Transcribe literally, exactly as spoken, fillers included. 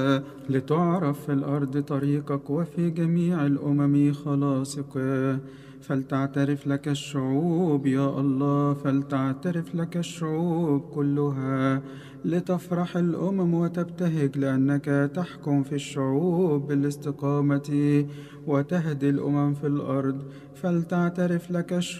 لتعرف في الأرض طريقك وفي جميع الأمم خلاصك. فلتعترف لك الشعوب يا الله، فلتعترف لك الشعوب كلها. لتفرح الأمم وتبتهج لأنك تحكم في الشعوب بالاستقامة وتهدي الأمم في الأرض. فلتعترف لك الشعوب